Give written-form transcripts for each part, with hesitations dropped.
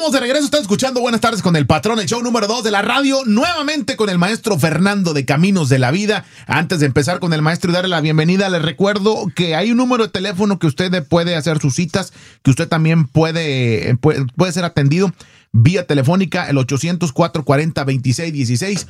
Estamos de regreso, está escuchando Buenas Tardes con el Patrón, el show número 2 de la radio, nuevamente con el maestro Fernando de Caminos de la Vida. Antes de empezar con el maestro y darle la bienvenida, les recuerdo que hay un número de teléfono que usted puede hacer sus citas, que usted también puede ser atendido vía telefónica, el 800-440-2616,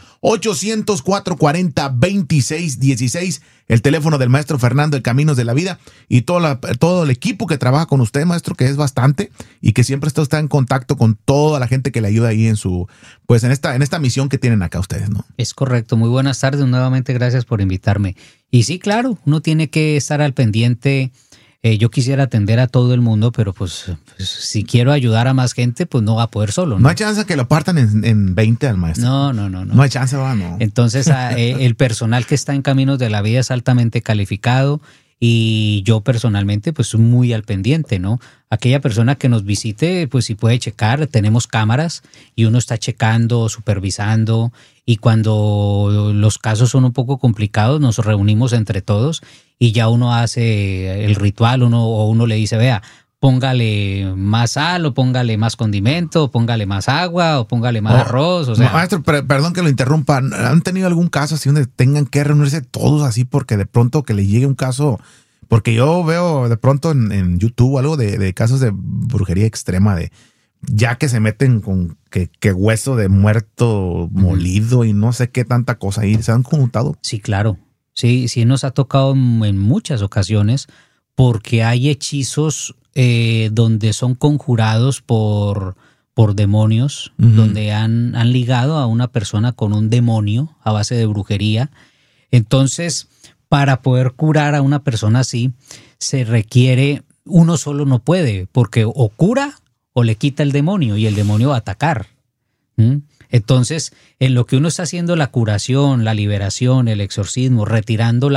800-440-2616, el teléfono del maestro Fernando de Caminos de la Vida, y todo el equipo que trabaja con usted, maestro, que es bastante, y que siempre está en contacto con toda la gente que le ayuda ahí en esta misión que tienen acá ustedes, ¿no? Es correcto. Muy buenas tardes, nuevamente gracias por invitarme. Y sí, claro, uno tiene que estar al pendiente. Yo quisiera atender a todo el mundo, pero pues si quiero ayudar a más gente, pues no va a poder solo, ¿no? No hay chance que lo partan en 20 al maestro. No. No hay chance, no. Entonces, el personal que está en Caminos de la Vida es altamente calificado y yo personalmente, pues muy al pendiente, ¿no? Aquella persona que nos visite, pues si puede checar, tenemos cámaras y uno está checando, supervisando, y cuando los casos son un poco complicados, nos reunimos entre todos y ya uno hace el ritual, uno le dice, vea, póngale más sal, o póngale más condimento, o póngale más agua, o póngale más arroz. O sea, maestro, perdón que lo interrumpa. ¿Han tenido algún caso así donde tengan que reunirse todos así porque de pronto que le llegue un caso? Porque yo veo de pronto en YouTube algo de casos de brujería extrema, de ya que se meten con que hueso de muerto molido y no sé qué tanta cosa ahí. ¿Se han juntado? Sí, claro. Sí, nos ha tocado en muchas ocasiones porque hay hechizos donde son conjurados por demonios, donde han ligado a una persona con un demonio a base de brujería. Entonces, para poder curar a una persona así, se requiere, uno solo no puede, porque o cura o le quita el demonio y el demonio va a atacar. Entonces, en lo que uno está haciendo la curación, la liberación, el exorcismo, retirando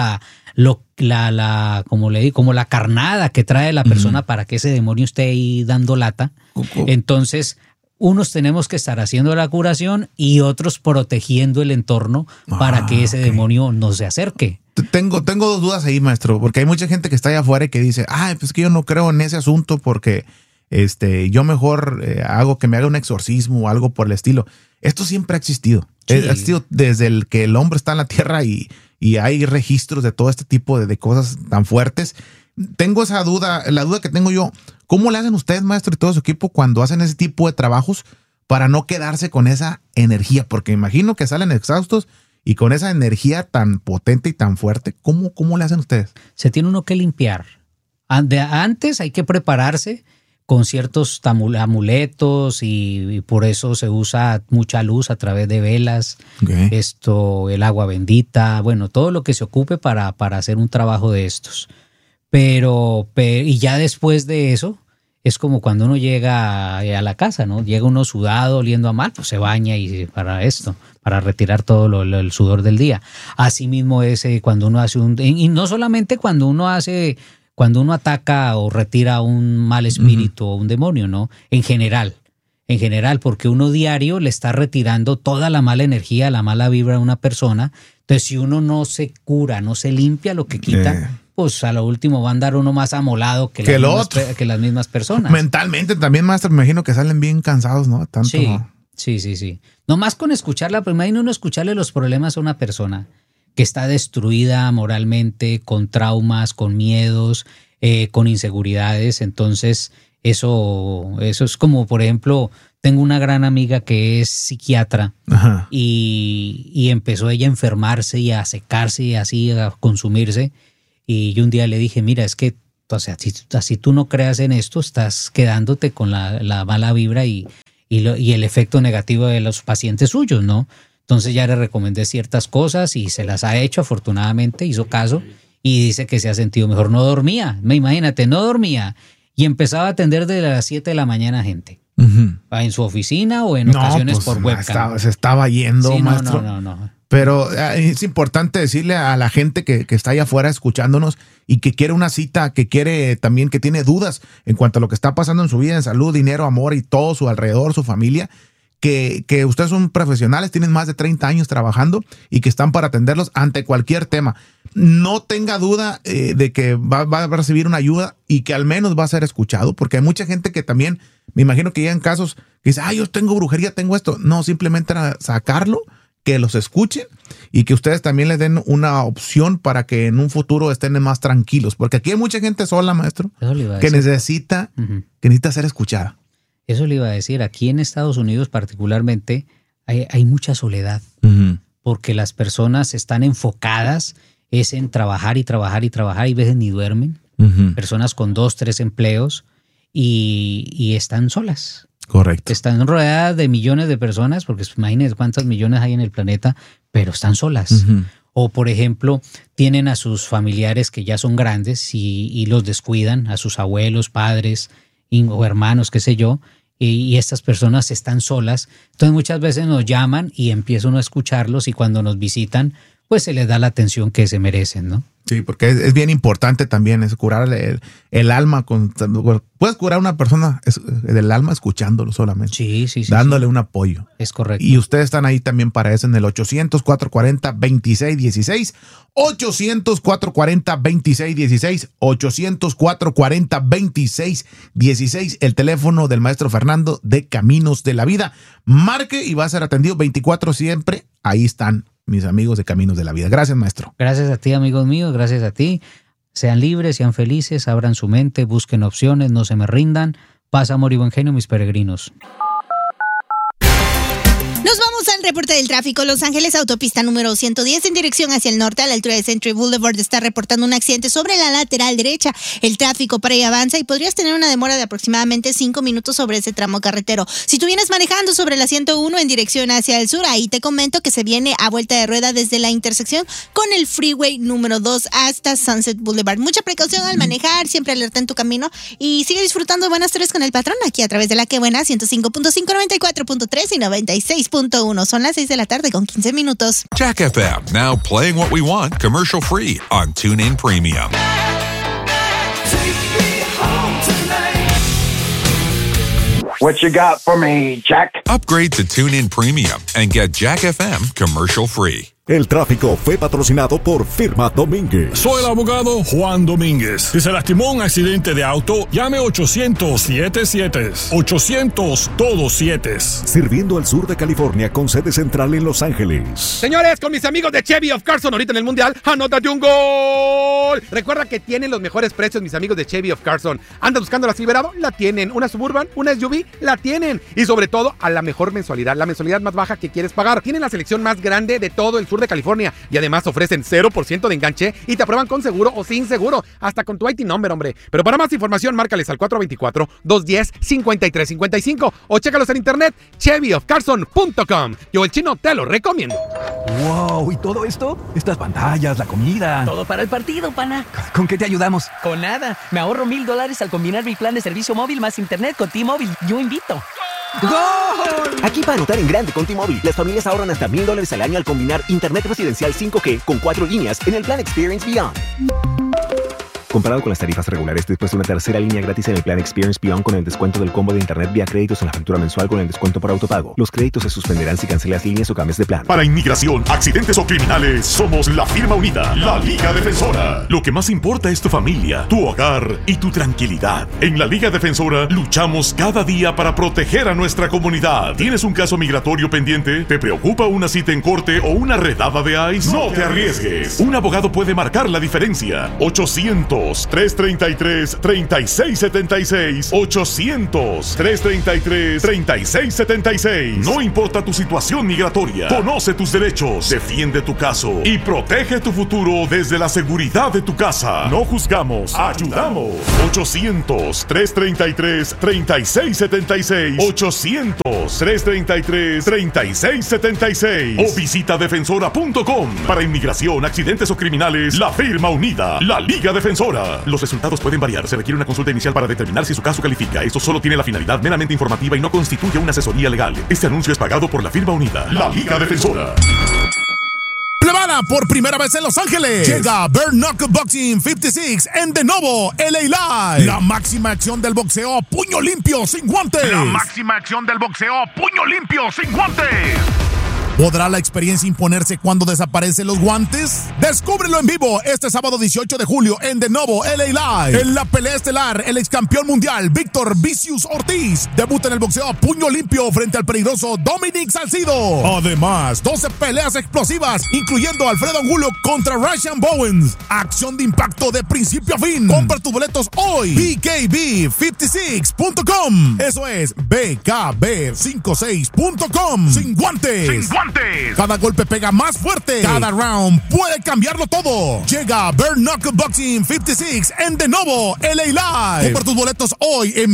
como le digo, como la carnada que trae la persona para que ese demonio esté ahí dando lata. Entonces, unos tenemos que estar haciendo la curación y otros protegiendo el entorno para que ese demonio no se acerque. Tengo dos dudas ahí, maestro, porque hay mucha gente que está allá afuera y que dice, pues que yo no creo en ese asunto porque yo mejor hago que me haga un exorcismo o algo por el estilo. Esto siempre ha existido. Sí. Ha existido desde que el hombre está en la tierra y hay registros de todo este tipo de cosas tan fuertes. Tengo esa duda, la duda que tengo yo, ¿cómo le hacen ustedes, maestro, y todo su equipo cuando hacen ese tipo de trabajos para no quedarse con esa energía? Porque me imagino que salen exhaustos y con esa energía tan potente y tan fuerte, ¿cómo le hacen ustedes? Se tiene uno que limpiar. Antes hay que prepararse con ciertos amuletos y por eso se usa mucha luz a través de velas, el agua bendita, bueno, todo lo que se ocupe para hacer un trabajo de estos. Pero y ya después de eso, es como cuando uno llega a la casa, ¿no? Llega uno sudado, oliendo a mal, pues se baña y para retirar todo el sudor del día. Asimismo es cuando uno hace y no solamente cuando uno ataca o retira un mal espíritu o un demonio, ¿no? En general, porque uno diario le está retirando toda la mala energía, la mala vibra a una persona. Entonces, si uno no se cura, no se limpia lo que quita, pues a lo último va a andar uno más amolado que las mismas personas. Mentalmente también, maestro, me imagino que salen bien cansados, ¿no? Tanto. Sí. Nomás con escucharla, pues imagina uno escucharle los problemas a una persona que está destruida moralmente, con traumas, con miedos, con inseguridades. Entonces, eso es como, por ejemplo, tengo una gran amiga que es psiquiatra y empezó ella a enfermarse y a secarse y así a consumirse. Y yo un día le dije, mira, es que, o sea, si tú no creas en esto, estás quedándote con la mala vibra y el efecto negativo de los pacientes suyos, ¿no? Entonces ya le recomendé ciertas cosas y se las ha hecho, afortunadamente, hizo caso y dice que se ha sentido mejor. No dormía, imagínate, no dormía y empezaba a atender desde las 7 de la mañana gente. En su oficina o en ocasiones por webcam. Se estaba yendo, sí, maestro. No. Pero es importante decirle a la gente que está allá afuera escuchándonos y que quiere una cita, que quiere también, que tiene dudas en cuanto a lo que está pasando en su vida, en salud, dinero, amor y todo su alrededor, su familia, que ustedes son profesionales, tienen más de 30 años trabajando y que están para atenderlos ante cualquier tema. No tenga duda de que va a recibir una ayuda y que al menos va a ser escuchado, porque hay mucha gente que también Me imagino que llegan casos que dicen, yo tengo brujería, tengo esto. No, simplemente era sacarlo, que los escuchen y que ustedes también les den una opción para que en un futuro estén más tranquilos. Porque aquí hay mucha gente sola, maestro, que necesita ser escuchada. Eso le iba a decir. Aquí en Estados Unidos particularmente hay mucha soledad. Porque las personas están enfocadas es en trabajar y trabajar y trabajar y a veces ni duermen. Personas con 2, 3 empleos y están solas. Correcto. Están rodeadas de millones de personas, porque imagínense cuántas millones hay en el planeta, pero están solas. O, por ejemplo, tienen a sus familiares que ya son grandes y los descuidan, a sus abuelos, padres o hermanos, qué sé yo, y estas personas están solas. Entonces muchas veces nos llaman y empieza uno a escucharlos y cuando nos visitan, pues se les da la atención que se merecen, ¿no? Sí, porque es bien importante también es curar el alma. Puedes curar a una persona del alma escuchándolo solamente. Sí. Dándole un apoyo. Es correcto. Y ustedes están ahí también para eso en el 800-440-2616. 800-440-2616. 800-440-2616. El teléfono del maestro Fernando de Caminos de la Vida. Marque y va a ser atendido 24 siempre. Ahí están mis amigos de Caminos de la Vida. Gracias, maestro. Gracias a ti, amigos míos. Gracias a ti. Sean libres, sean felices, abran su mente, busquen opciones, no se me rindan. Paz, amor y buen genio, mis peregrinos. Nos vamos al reporte del tráfico. Los Ángeles, autopista número 110 en dirección hacia el norte a la altura de Century Boulevard está reportando un accidente sobre la lateral derecha. El tráfico para ahí avanza y podrías tener una demora de aproximadamente 5 minutos sobre ese tramo carretero. Si tú vienes manejando sobre la 101 en dirección hacia el sur, ahí te comento que se viene a vuelta de rueda desde la intersección con el freeway número 2 hasta Sunset Boulevard. Mucha precaución al manejar, siempre alerta en tu camino y sigue disfrutando de Buenas Tardes con el Patrón aquí a través de La Que Buena 105.5, 94.3 y 96.1. Son las 6 de la tarde con 15 minutos. Jack FM, now playing what we want, commercial free on TuneIn Premium. What you got for me, Jack? Upgrade to TuneIn Premium and get Jack FM commercial free. El tráfico fue patrocinado por Firma Domínguez. Soy el abogado Juan Domínguez. Si se lastimó en un accidente de auto, llame 800-77. 800 todos 7. Sirviendo al sur de California con sede central en Los Ángeles. Señores, con mis amigos de Chevy of Carson, ahorita en el Mundial, anótate un gol. Recuerda que tienen los mejores precios mis amigos de Chevy of Carson. ¿Andas buscando la Silverado? La tienen. ¿Una Suburban? ¿Una SUV? La tienen. Y sobre todo, a la mejor mensualidad, la mensualidad más baja que quieres pagar. Tienen la selección más grande de todo el sur de California y además ofrecen 0% de enganche y te aprueban con seguro o sin seguro, hasta con tu IT number, hombre. Pero para más información, márcales al 424-210-5355 o chécalos en internet, chevyofcarson.com. Yo, el chino, te lo recomiendo. Wow, ¿y todo esto? Estas pantallas, la comida. Todo para el partido, pana. ¿Con qué te ayudamos? Con nada. Me ahorro $1,000 al combinar mi plan de servicio móvil más internet con T-Mobile. Yo invito. ¡Gol! Aquí para anotar en grande con T-Mobile, las familias ahorran hasta $1,000 al año al combinar internet residencial 5G con 4 líneas en el plan Experience Beyond. Comparado con las tarifas regulares, después de una tercera línea gratis en el plan Experience Beyond con el descuento del combo de internet vía créditos en la factura mensual con el descuento por autopago. Los créditos se suspenderán si cancelas líneas o cambias de plan. Para inmigración, accidentes o criminales, somos la firma unida, la Liga Defensora. Lo que más importa es tu familia, tu hogar y tu tranquilidad. En la Liga Defensora luchamos cada día para proteger a nuestra comunidad. ¿Tienes un caso migratorio pendiente? ¿Te preocupa una cita en corte o una redada de ICE? No te arriesgues. Un abogado puede marcar la diferencia. 800-333-3676. 800-333-3676. No importa tu situación migratoria. Conoce tus derechos, defiende tu caso y protege tu futuro desde la seguridad de tu casa. No juzgamos, ayudamos. 800-333-3676. 800-333-3676. O visita defensora.com. Para inmigración, accidentes o criminales, la firma unida, la Liga Defensora. Los resultados pueden variar. Se requiere una consulta inicial para determinar si su caso califica. Esto solo tiene la finalidad meramente informativa y no constituye una asesoría legal. Este anuncio es pagado por la firma unida, la Liga Defensora. Plebada, por primera vez en Los Ángeles, llega Bare Knuckle Boxing 56 en de nuevo LA Live. La máxima acción del boxeo, puño limpio, sin guantes. La máxima acción del boxeo, puño limpio, sin guantes. ¿Podrá la experiencia imponerse cuando desaparecen los guantes? Descúbrelo en vivo este sábado 18 de julio en The Novo LA Live. En la pelea estelar, el ex campeón mundial Víctor Vicious Ortiz debuta en el boxeo a puño limpio frente al peligroso Dominic Salcido. Además, 12 peleas explosivas, incluyendo Alfredo Angulo contra Russian Bowens. Acción de impacto de principio a fin. Compra tus boletos hoy. BKB56.com. Eso es BKB56.com. Sin guantes. ¡Sin guantes! Cada golpe pega más fuerte. Cada round puede cambiarlo todo. Llega Bare Knuckle Boxing 56 en The Novo LA Live. Compra tus boletos hoy en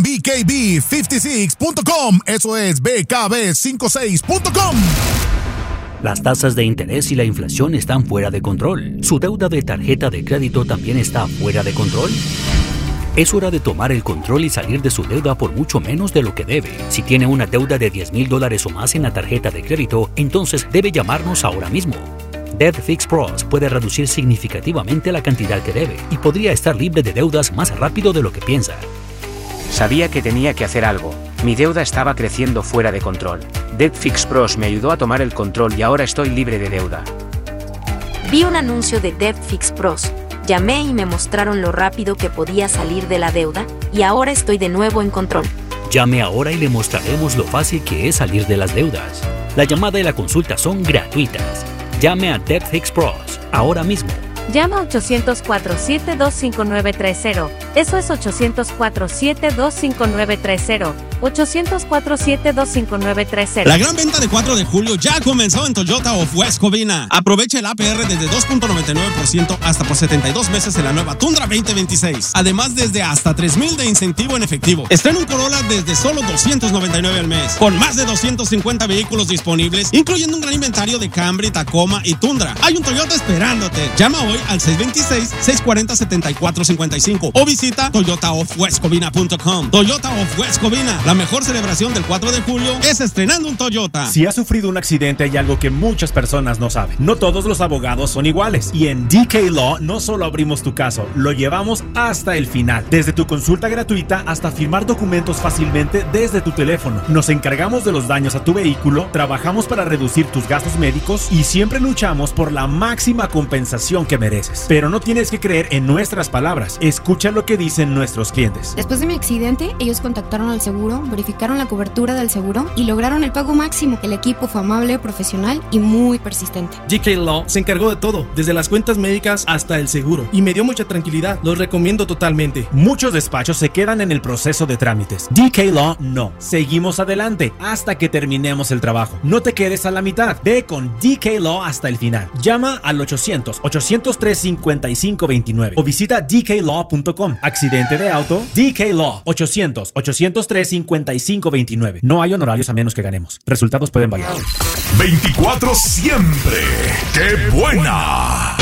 BKB56.com. Eso es BKB56.com. Las tasas de interés y la inflación están fuera de control. ¿Su deuda de tarjeta de crédito también está fuera de control? Es hora de tomar el control y salir de su deuda por mucho menos de lo que debe. Si tiene una deuda de $10,000 o más en la tarjeta de crédito, entonces debe llamarnos ahora mismo. Debt Fix Pros puede reducir significativamente la cantidad que debe y podría estar libre de deudas más rápido de lo que piensa. Sabía que tenía que hacer algo. Mi deuda estaba creciendo fuera de control. Debt Fix Pros me ayudó a tomar el control y ahora estoy libre de deuda. Vi un anuncio de Debt Fix Pros. Llamé y me mostraron lo rápido que podía salir de la deuda, y ahora estoy de nuevo en control. Llame ahora y le mostraremos lo fácil que es salir de las deudas. La llamada y la consulta son gratuitas. Llame a Debt Fix Pros ahora mismo. Llama 800-472-5930. Eso es 800-472-5930. 800-472-5930. La gran venta de 4 de julio ya comenzó en Toyota of West Covina. Aprovecha el APR desde 2.99% hasta por 72 meses en la nueva Tundra 2026. Además, desde hasta $3,000 de incentivo en efectivo. Estrena un Corolla desde solo $299 al mes. Con más de 250 vehículos disponibles, incluyendo un gran inventario de Camry, Tacoma y Tundra. Hay un Toyota esperándote. Llama hoy al 626-640-7455 o visita toyotaofwestcovina.com. Toyota of West Covina. La mejor celebración del 4 de julio es estrenando un Toyota. Si has sufrido un accidente, hay algo que muchas personas no saben. No todos los abogados son iguales. Y en DK Law no solo abrimos tu caso, lo llevamos hasta el final. Desde tu consulta gratuita hasta firmar documentos fácilmente desde tu teléfono. Nos encargamos de los daños a tu vehículo, trabajamos para reducir tus gastos médicos y siempre luchamos por la máxima compensación que mereces. Pero no tienes que creer en nuestras palabras. Escucha lo que dicen nuestros clientes. Después de mi accidente, ellos contactaron al seguro, verificaron la cobertura del seguro y lograron el pago máximo. El equipo fue amable, profesional y muy persistente. DK Law se encargó de todo, desde las cuentas médicas hasta el seguro, y me dio mucha tranquilidad. Los recomiendo totalmente. Muchos despachos se quedan en el proceso de trámites. DK Law no. Seguimos adelante hasta que terminemos el trabajo. No te quedes a la mitad. Ve con DK Law hasta el final. Llama al 800-803-5529 o visita dklaw.com. Accidente de auto, DK Law. 800-803-5529. No hay honorarios a menos que ganemos. Resultados pueden variar. 24 siempre. ¡Qué buena!